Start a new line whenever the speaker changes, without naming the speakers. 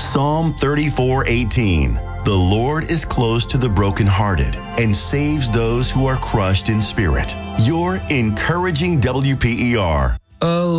Psalm 34:18. The Lord is close to the brokenhearted and saves those who are crushed in spirit. Your encouraging WPER.
Oh.